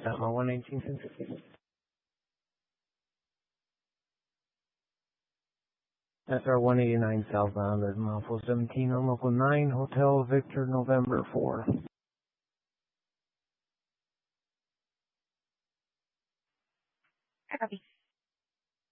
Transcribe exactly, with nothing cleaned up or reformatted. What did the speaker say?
Atma one eighteen Census. S R one eighty-nine southbound at mile four seventeen on local nine, Hotel Victor, November four. Copy.